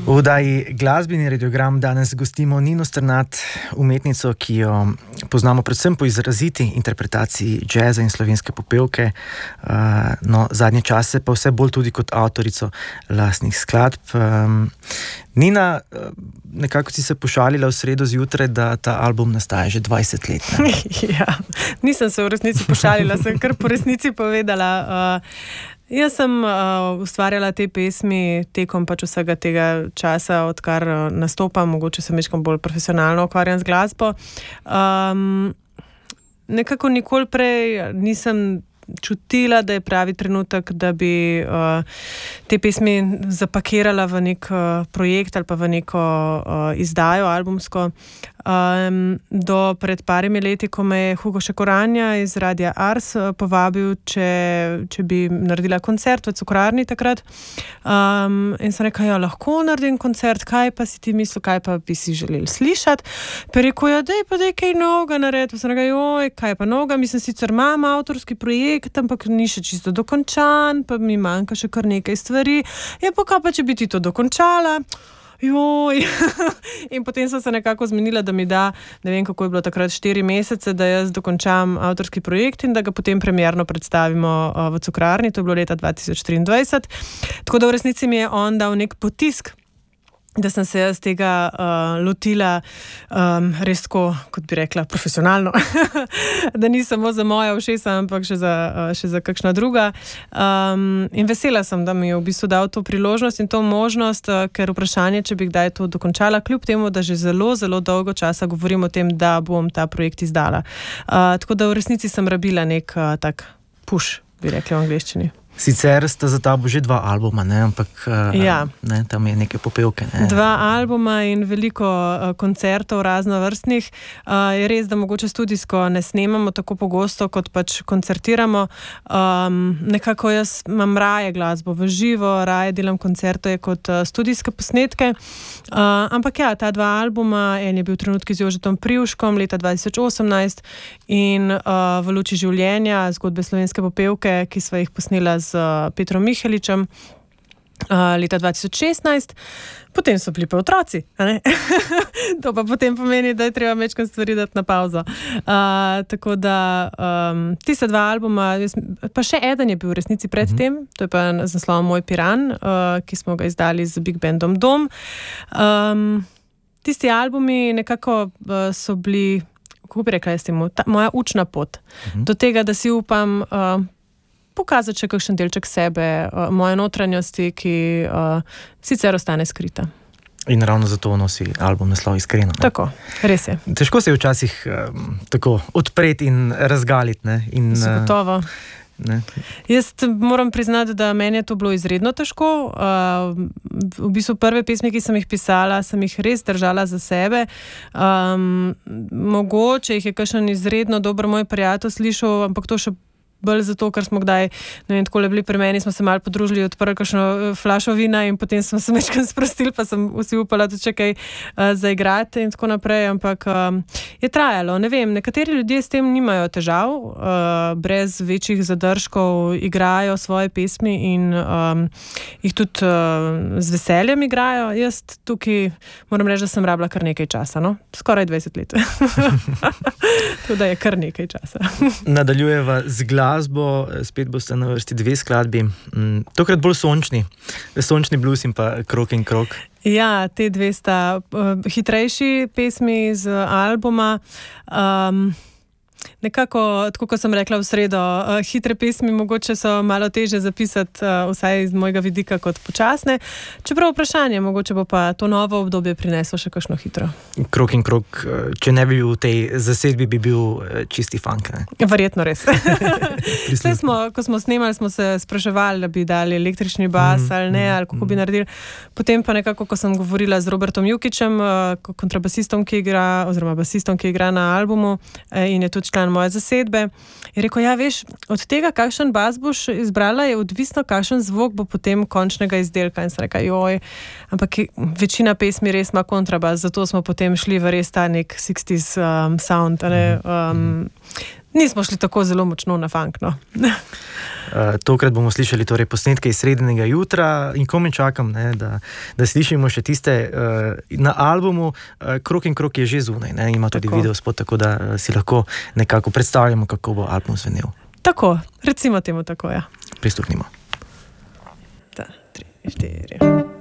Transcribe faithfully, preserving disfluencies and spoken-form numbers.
V oddaji Glasbeni radiogram danes gostimo Nino Strnad, umetnico, ki jo poznamo predvsem po izraziti interpretaciji džeza in slovenske popevke, no, zadnje čase pa vse bolj tudi kot avtorico lastnih skladb. Nina, nekako si se pošalila v sredo zjutraj, da ta album nastaja že dvajset let. Ja, nisem se v resnici pošalila, sem kar po resnici povedala. Uh, Jaz sem uh, ustvarjala te pesmi tekom pač vsega tega časa, odkar uh, nastopam, mogoče se mečkam bolj profesionalno ukvarjam z glasbo. Um, nekako nikoli prej nisem čutila, da je pravi trenutek, da bi uh, te pesmi zapakirala v nek uh, projekt ali pa v neko uh, izdajo albumsko. Um, do pred parimi leti, ko me je Hugo Šekoranja iz Radia Ars povabil, če, če bi naredila koncert v Cukrarni takrat. Um, in sem rekla, ja, lahko naredim koncert, kaj pa si ti mislil, kaj pa bi si želeli slišati. Pa rekel, ja, dej pa dej kaj novega narediti. Pa sem rekla, joj, kaj pa novega, mislim, sicer imam avtorski projekt, ampak ni še čisto dokončan, pa mi manjka še kar nekaj stvari. Ja, pa kaj pa, če bi ti to dokončala? Joj. In potem so se nekako zmenila, da mi da, ne vem kako je bilo takrat, štiri mesece, da jaz dokončam avtorski projekt in da ga potem premierno predstavimo v Cukrarni, to je bilo leta dva tisoč triindvajset. Tako da v resnici mi je on dal nek potisk, da sem se jaz tega uh, lotila um, res tako, kot bi rekla, profesionalno. Da ni samo za moja ušesa, ampak še za, uh, še za kakšna druga. Um, in vesela sem, da mi je v bistvu dal to priložnost in to možnost, uh, ker vprašanje, če bi kdaj to dokončala, kljub temu, da že zelo, zelo dolgo časa govorim o tem, da bom ta projekt izdala. Uh, tako da v resnici sem rabila nek uh, tak push, bi rekli v angleščini. Sicer sta za tabo že dva albuma, ne? Ampak ja. Ne, tam je neke popevke. Ne? Dva albuma in veliko uh, koncertov raznovrstnih. Uh, je res, da mogoče studijsko ne snemamo tako pogosto, kot pač koncertiramo. Um, nekako jaz imam raje glasbo v živo, raje delam koncerte kot uh, studijske posnetke. Uh, ampak ja, ta dva albuma, en je bil Trenutki z Jožetom Privškom leta dva tisoč osemnajst in uh, V luči življenja, zgodbe slovenske popevke, ki sva jih posnela z Petrom Miheličem uh, leta dva tisoč šestnajst. Potem so bili pa otroci, a ne? To pa potem pomeni, da je treba mečkam stvari dati na pauzo. Uh, tako da um, tiste dva albuma, pa še eden je bil v resnici pred uh-huh. tem, to je pa z naslovom Moj Piran, uh, ki smo ga izdali z Big Bandom Dom. Um, tisti albumi nekako uh, so bili, kako bi rekla jaz temu, ta, moja učna pot. Uh-huh. Do tega, da si upam uh, pokazati še kakšen delček sebe, uh, moje notranjosti, ki uh, sicer ostane skrita. In ravno zato nosi album naslov Iskreno. Ne? Tako, res je. Težko se je včasih um, tako odpreti in razgaliti. Ne? In, Zagotovo. Ne? Jaz moram priznati, da meni je to bilo izredno težko. Uh, v bistvu prve pesmi, ki sem jih pisala, sem jih res držala za sebe. Um, mogoče jih je kakšen izredno dober moj prijatelj slišal, ampak to še bolj zato, ker smo kdaj, ne vem, takole bili pri meni, smo se malo podružili, odprli kakšno flašo vina in potem smo se mečkam sprostili, pa sem vsi upala tudi čekaj uh, zaigrati in tako naprej, ampak um, je trajalo, ne vem, nekateri ljudje s tem nimajo težav, uh, brez večjih zadržkov igrajo svoje pesmi in um, jih tudi uh, z veseljem igrajo. Jaz tukaj moram reči, da sem rabila kar nekaj časa, no? Skoraj dvajset let. Tako da je kar nekaj časa. Nadaljujeva z glasbo. Spet boste na vrsti dve skladbi, tokrat bolj sončni, sončni blues in pa Krog in krog. Ja, te dve sta uh, hitrejši pesmi z albuma. Um, Nekako, tako kot sem rekla v sredo, uh, hitre pesmi mogoče so malo teže zapisati, uh, vsaj iz mojega vidika, kot počasne. Čeprav vprašanje, mogoče bo pa to novo obdobje prineslo še kakšno hitro. Krog in krog, če ne bi bil v tej zasedbi, bi bil čisti funk, ne? Verjetno res. Vse smo, ko smo snemali, smo se spraševali, da bi dali električni bas mm, ali ne, ali kako mm. bi naredili. Potem pa nekako, ko sem govorila z Robertom Jukičem, uh, kontrabasistom, ki igra, oziroma basistom, ki igra na albumu uh, in je tudi član moje zasedbe, je rekel, ja, veš, od tega, kakšen bas boš izbrala, je odvisno, kakšen zvok bo potem končnega izdelka. In sem rekla, joj, ampak večina pesmi res ima kontrabas, zato smo potem šli v res ta nek šestdeset um, sound, ne, um, nismo šli tako zelo močno na funk. No. Uh, tokrat bomo slišali torej posnetke iz srednjega jutra in komaj čakam, ne, da, da slišimo še tiste uh, na albumu. Uh, Krok in krok je že zunaj, ne, ima tudi tako. Video spot, tako da uh, si lahko nekako predstavljamo, kako bo album zvenel. Tako, recimo temu tako, ja. Prisluhnimo. Da, tri, štiri.